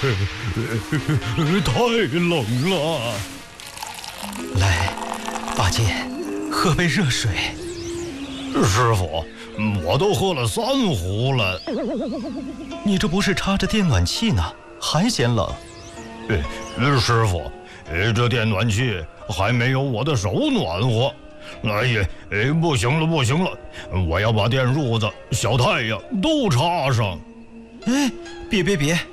太冷了。 来，八戒，喝杯热水。 师傅，我都喝了3壶了。 你这不是插着电暖气呢，还嫌冷？ 师傅，这电暖气还没有我的手暖和。哎呀，不行了，不行了，我要把电褥子、小太阳都插上。 别！